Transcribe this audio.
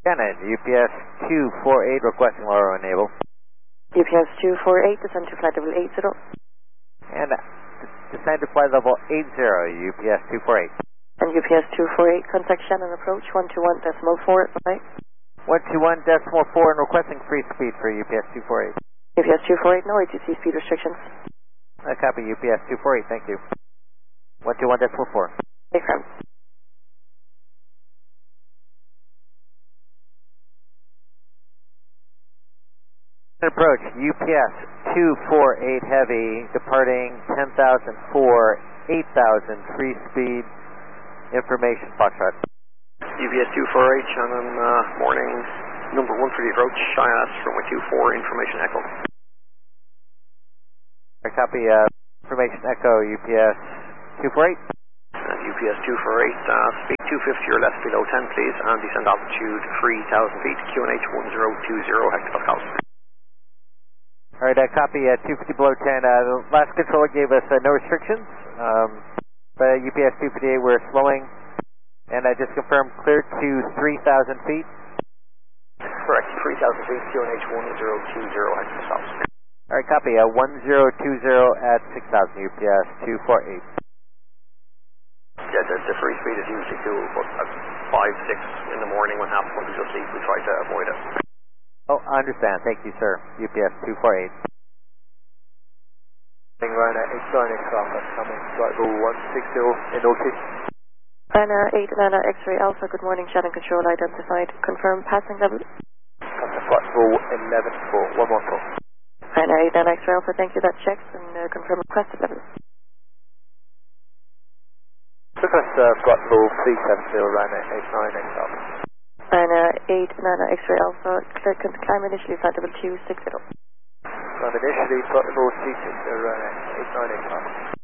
Shannon, UPS 248 requesting LARO enable. UPS 248, descend to flight level 80. And descend to flight level 80, UPS 248. And UPS 248, contact Shannon approach 121.4, right? 121.4 and requesting free speed for UPS 248. UPS 248, no ATC speed restrictions. Copy UPS 248, thank you. 121.4. Affirm. Approach UPS 248 heavy, departing 10,004, 8,000, free speed, information, Foxtrot. UPS 248, Shannon, morning, number 1 for the approach, IS runway 24, information echo. Copy, information echo, UPS 248. And UPS 248, speed 250 or less below 10 please, and descend altitude 3,000 feet, QNH 1020 hectopascals. Alright, copy 250 below 10. The last controller gave us no restrictions, but UPS 258 we're slowing, and I just confirmed clear to 3,000 feet. Correct, 3,000 feet, QNH 1020 hectopascals. Alright, copy 1020 at 6,000, UPS 248. Yeah, the free speed is usually cool, but at 5, 6 in the morning when half the country's asleep, we try to avoid it. Oh, I understand. Thank you, sir. UPS 248. Ryanair 89 Alpha coming, flight level 160 in OT. Ryanair 89 X-ray Alpha, good morning, Shannon control identified. Confirm passing level. Flight level 11 for 114. Ryanair 89 X-ray Alpha, thank you, that checks, and confirm requested level. Request flight level 370 Ryanair 89 Alpha. Ryanair 89 X-ray Alpha, climb initially flight level 260. Climb initially flight level 260 Ryanair 89 Alpha.